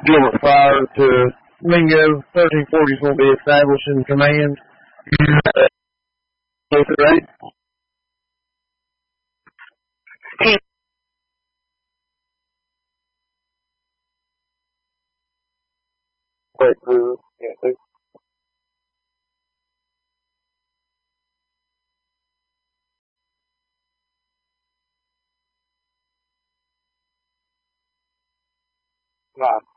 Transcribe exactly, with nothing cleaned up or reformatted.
Gilbert Fire to Lingo. thirteen forties will be established in command. Right? Great crew. Yeah, thanks. Nah.